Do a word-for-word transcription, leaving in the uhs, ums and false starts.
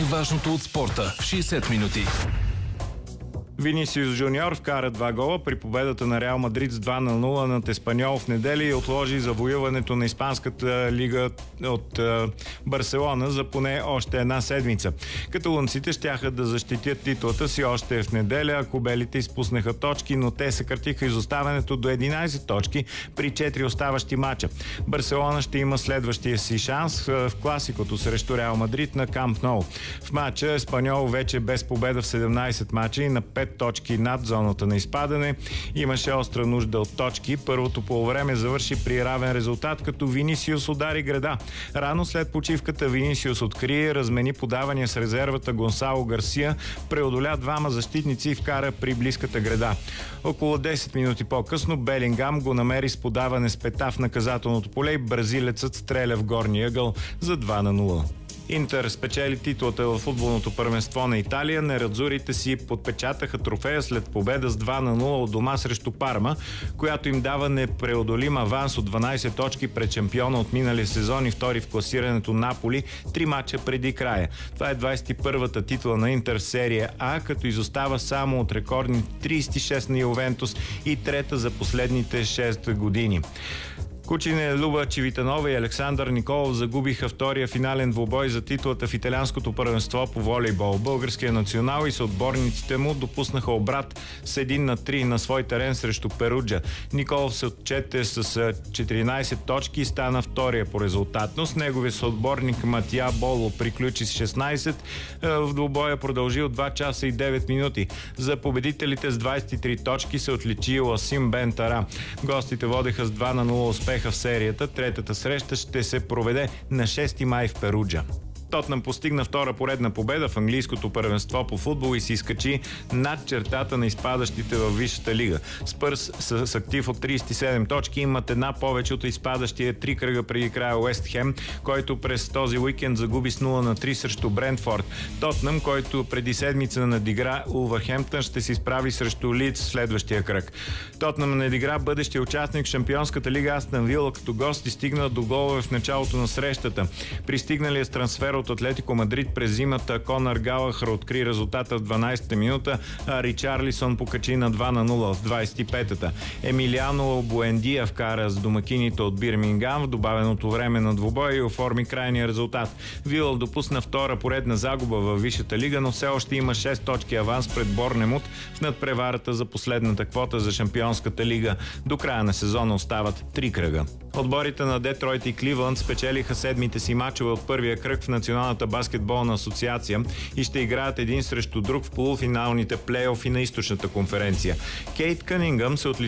Най-важното от спорта в шейсет минути. Винисиус Жуниор вкара два гола при победата на Реал Мадрид с два на нула над Еспаньол в неделя и отложи завоюването на Испанската лига от е, Барселона за поне още една седмица. Каталунците щяха да защитят титлата си още в неделя, ако белите изпуснаха точки, но те съкратиха изоставането до единайсет точки при четири оставащи мача. Барселона ще има следващия си шанс в класикото срещу Реал Мадрид на Камп Ноу. В мача Еспаньол вече без победа в седемнайсет мача и на пет точки над зоната на изпадане. Имаше остра нужда от точки. Първото полувреме завърши при равен резултат, като Винисиус удари греда. Рано след почивката Винисиус откри, размени подавания с резервата Гонсало Гарсия, преодоля двама защитници и вкара при близката греда. Около десет минути по-късно Белингам го намери с подаване с пета в наказателното поле и бразилецът стреля в горния ъгъл за два на нула. Интер спечели титлата в футболното първенство на Италия. Нерадзурите си подпечатаха трофея след победа с два на нула от дома срещу Парма, която им дава непреодолим аванс от дванайсет точки пред шампиона от миналия сезон и втори в класирането Наполи, три мача преди края. Това е двайсет и първата титла на Интер в серия А, като изостава само от рекордни трийсет и шест на Ювентус и трета за последните шест години. Кучине, Люба Чивитанова и Александър Николов загубиха втория финален двубой за титлата в италианското първенство по волейбол. Българския национал и съотборниците му допуснаха обрат с един на три на свой терен срещу Перуджа. Николов се отчете с четиринайсет точки и стана втория по резултатност. Неговия съотборник Матия Боло приключи с шестнайсет. В двубоя продължи от два часа и девет минути. За победителите с двайсет и три точки се отличи Ласим Бен Тара. Гостите водеха с два на нула успех в серията. Третата среща ще се проведе на шести май в Перуджа. Тотнъм постигна втора поредна победа в английското първенство по футбол и се изкачи над чертата на изпадащите във Висшата лига. Спърс с, с актив от трийсет и седем точки имат една повече от изпадащия три кръга преди края Уест Хем, който през този уикенд загуби с нула на три срещу Брентфорд. Тотнъм, който преди седмица надигра Улвърхемптън, ще се изправи срещу Лидс в следващия кръг. Тотнъм надигра бъдещия участник в Шампионската лига Астън Вила, като гости стигна до голове в началото на срещата. Пристигналия с трансфер от Атлетико Мадрид през зимата Конър Галахър откри резултата в дванайсета минута, а Ричарлисон покачи на два на нула в двайсет и петата. Емилиано Буендия вкара с домакините от Бирмингам в добавеното време на двубоя и оформи крайния резултат. Вила допусна втора поредна загуба във Висшата лига, но все още има шест точки аванс пред Борнемут в надпреварата за последната квота за Шампионската лига. До края на сезона остават три кръга. Отборите на Детройт и Кливланд спечелиха седмите си мачове от първия кръг в Националната баскетболна асоциация и ще играят един срещу друг в полуфиналните плейофи на източната конференция. Кейт Кънингъм се отличи